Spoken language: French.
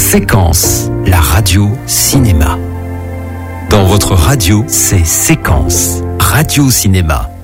Séquence, la radio cinéma. Dans votre radio, c'est Séquence, radio cinéma.